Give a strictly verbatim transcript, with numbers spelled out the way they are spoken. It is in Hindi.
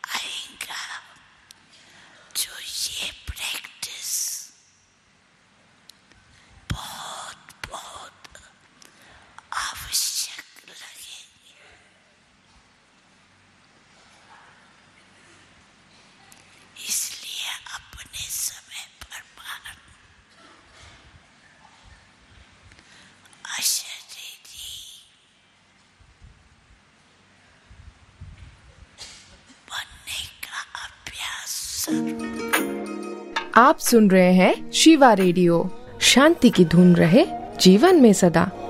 आएगा जो ये प्रैक्टिस बहुत बहुत आवश्यक लगेगी। इसलिए अपने समय पर मान अशरीरी बनने का अभ्यास शुरू। आप सुन रहे हैं शिवा रेडियो। शांति की धुन रहे जीवन में सदा।